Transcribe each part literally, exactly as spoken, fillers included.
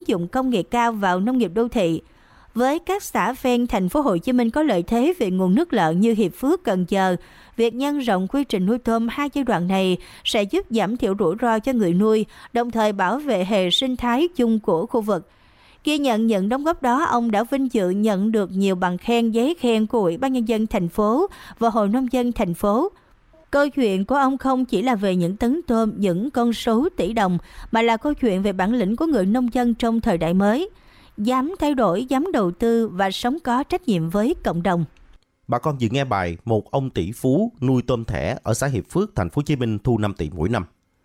dụng công nghệ cao vào nông nghiệp đô thị. Với các xã ven thành phố Hồ Chí Minh có lợi thế về nguồn nước lợn như Hiệp Phước, Cần Giờ, việc nhân rộng quy trình nuôi tôm hai giai đoạn này sẽ giúp giảm thiểu rủi ro cho người nuôi, đồng thời bảo vệ hệ sinh thái chung của khu vực. Ghi nhận những đóng góp đó, ông đã vinh dự nhận được nhiều bằng khen, giấy khen của Ủy ban Nhân dân thành phố và Hội Nông dân thành phố. Câu chuyện của ông không chỉ là về những tấn tôm, những con số tỷ đồng, mà là câu chuyện về bản lĩnh của người nông dân trong thời đại mới. Dám thay đổi, dám đầu tư và sống có trách nhiệm với cộng đồng. Bà con vừa nghe bài Một ông tỷ phú nuôi tôm thẻ ở xã Hiệp Phước, thành phố Hồ Chí Minh thu năm tỷ mỗi năm.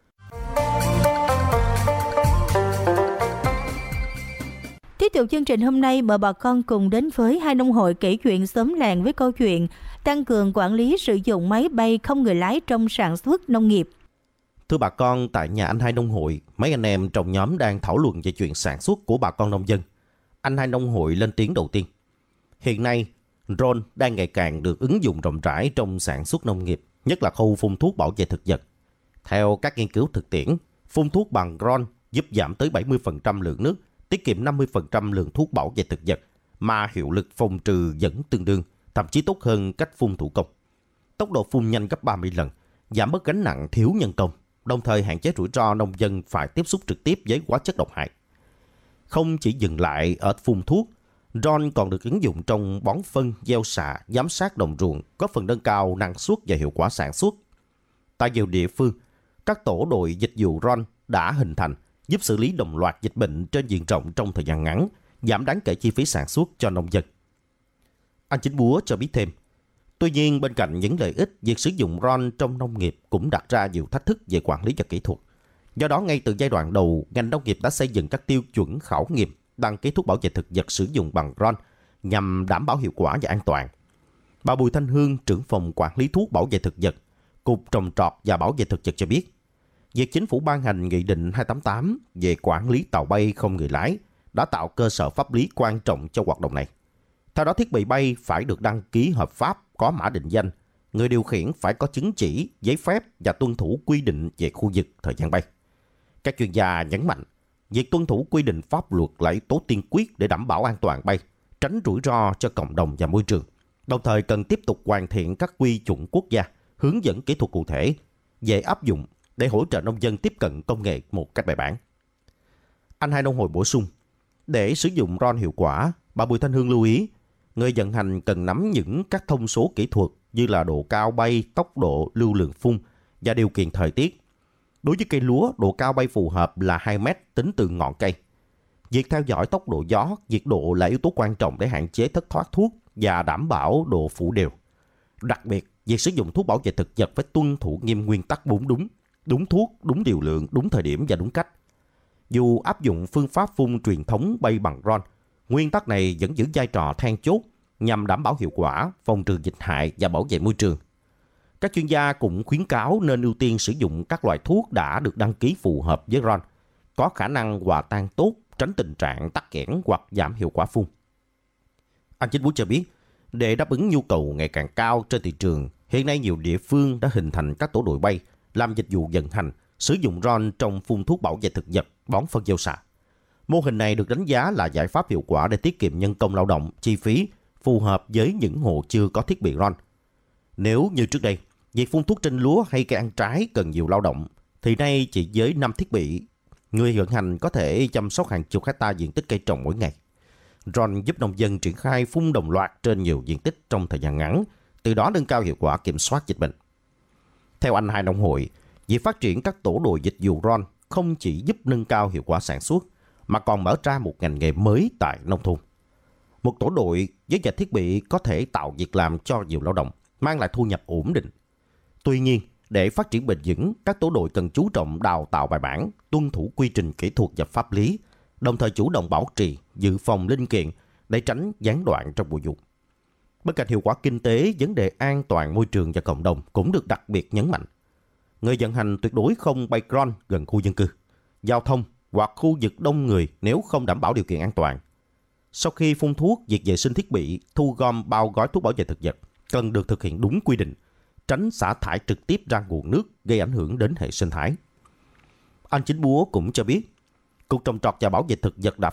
Tiếp tục chương trình hôm nay, mời bà con cùng đến với hai nông hội kể chuyện xóm làng với câu chuyện tăng cường quản lý sử dụng máy bay không người lái trong sản xuất nông nghiệp. Thưa bà con, tại nhà anh Hai Nông Hội, mấy anh em trong nhóm đang thảo luận về chuyện sản xuất của bà con nông dân. Anh Hai Nông Hội lên tiếng đầu tiên. Hiện nay, drone đang ngày càng được ứng dụng rộng rãi trong sản xuất nông nghiệp, nhất là khâu phun thuốc bảo vệ thực vật. Theo các nghiên cứu thực tiễn, phun thuốc bằng drone giúp giảm tới bảy mươi phần trăm lượng nước, tiết kiệm năm mươi phần trăm lượng thuốc bảo vệ thực vật, mà hiệu lực phòng trừ vẫn tương đương, thậm chí tốt hơn cách phun thủ công. Tốc độ phun nhanh gấp ba mươi lần, giảm bớt gánh nặng thiếu nhân công, đồng thời hạn chế rủi ro nông dân phải tiếp xúc trực tiếp với hóa chất độc hại. Không chỉ dừng lại ở phun thuốc, drone còn được ứng dụng trong bón phân, gieo xạ, giám sát đồng ruộng, góp phần nâng cao năng suất và hiệu quả sản xuất. Tại nhiều địa phương, các tổ đội dịch vụ drone đã hình thành, giúp xử lý đồng loạt dịch bệnh trên diện rộng trong thời gian ngắn, giảm đáng kể chi phí sản xuất cho nông dân. Anh Chính Búa cho biết thêm, tuy nhiên bên cạnh những lợi ích, việc sử dụng drone trong nông nghiệp cũng đặt ra nhiều thách thức về quản lý và kỹ thuật. Do đó, ngay từ giai đoạn đầu, ngành nông nghiệp đã xây dựng các tiêu chuẩn khảo nghiệm, đăng ký thuốc bảo vệ thực vật sử dụng bằng drone nhằm đảm bảo hiệu quả và an toàn. Bà Bùi Thanh Hương, trưởng phòng quản lý thuốc bảo vệ thực vật, Cục Trồng trọt và Bảo vệ thực vật cho biết, việc chính phủ ban hành Nghị định hai tám tám về quản lý tàu bay không người lái đã tạo cơ sở pháp lý quan trọng cho hoạt động này. Theo đó, thiết bị bay phải được đăng ký hợp pháp, có mã định danh, người điều khiển phải có chứng chỉ, giấy phép và tuân thủ quy định về khu vực, thời gian bay. Các chuyên gia nhấn mạnh, việc tuân thủ quy định pháp luật là yếu tố tiên quyết để đảm bảo an toàn bay, tránh rủi ro cho cộng đồng và môi trường. Đồng thời cần tiếp tục hoàn thiện các quy chuẩn quốc gia, hướng dẫn kỹ thuật cụ thể, dễ áp dụng để hỗ trợ nông dân tiếp cận công nghệ một cách bài bản. Anh Hai Nông Hội bổ sung, để sử dụng drone hiệu quả, bà Bùi Thanh Hương lưu ý, người vận hành cần nắm những các thông số kỹ thuật như là độ cao bay, tốc độ, lưu lượng phun và điều kiện thời tiết. Đối với cây lúa, độ cao bay phù hợp là hai mét tính từ ngọn cây. Việc theo dõi tốc độ gió, nhiệt độ là yếu tố quan trọng để hạn chế thất thoát thuốc và đảm bảo độ phủ đều. Đặc biệt, việc sử dụng thuốc bảo vệ thực vật phải tuân thủ nghiêm nguyên tắc bốn đúng, đúng thuốc, đúng liều lượng, đúng thời điểm và đúng cách. Dù áp dụng phương pháp phun truyền thống bay bằng drone, nguyên tắc này vẫn giữ vai trò then chốt nhằm đảm bảo hiệu quả, phòng trừ dịch hại và bảo vệ môi trường. Các chuyên gia cũng khuyến cáo nên ưu tiên sử dụng các loại thuốc đã được đăng ký phù hợp với drone, có khả năng hòa tan tốt, tránh tình trạng tắc nghẽn hoặc giảm hiệu quả phun. Anh Chính Búa cho biết, để đáp ứng nhu cầu ngày càng cao trên thị trường, hiện nay nhiều địa phương đã hình thành các tổ đội bay, làm dịch vụ vận hành, sử dụng drone trong phun thuốc bảo vệ thực vật, bón phân gieo xạ. Mô hình này được đánh giá là giải pháp hiệu quả để tiết kiệm nhân công lao động, chi phí, phù hợp với những hộ chưa có thiết bị drone. Nếu như trước đây, việc phun thuốc trên lúa hay cây ăn trái cần nhiều lao động, thì nay chỉ với năm thiết bị, người vận hành có thể chăm sóc hàng chục hectare diện tích cây trồng mỗi ngày. Drone giúp nông dân triển khai phun đồng loạt trên nhiều diện tích trong thời gian ngắn, từ đó nâng cao hiệu quả kiểm soát dịch bệnh. Theo anh Hai Nông Hội, việc phát triển các tổ đội dịch vụ drone không chỉ giúp nâng cao hiệu quả sản xuất, mà còn mở ra một ngành nghề mới tại nông thôn. Một tổ đội với nhà thiết bị có thể tạo việc làm cho nhiều lao động, mang lại thu nhập ổn định. Tuy nhiên, để phát triển bền vững, các tổ đội cần chú trọng đào tạo bài bản, tuân thủ quy trình kỹ thuật và pháp lý, đồng thời chủ động bảo trì, dự phòng linh kiện để tránh gián đoạn trong vụ dụng. Bên cạnh hiệu quả kinh tế, vấn đề an toàn môi trường và cộng đồng cũng được đặc biệt nhấn mạnh. Người vận hành tuyệt đối không bay drone gần khu dân cư, giao thông hoặc khu vực đông người nếu không đảm bảo điều kiện an toàn. Sau khi phun thuốc, việc vệ sinh thiết bị, thu gom bao gói thuốc bảo vệ thực vật cần được thực hiện đúng quy định, tránh xả thải trực tiếp ra nguồn nước gây ảnh hưởng đến hệ sinh thái. Anh Chính Búa cũng cho biết, Cục Trồng trọt và Bảo vệ thực vật đã